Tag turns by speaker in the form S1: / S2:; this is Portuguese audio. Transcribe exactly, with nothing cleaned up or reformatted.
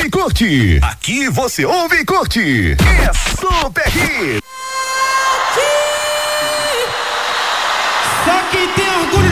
S1: e curte. Aqui você ouve e curte. É Super Hits.
S2: Só quem tem orgulho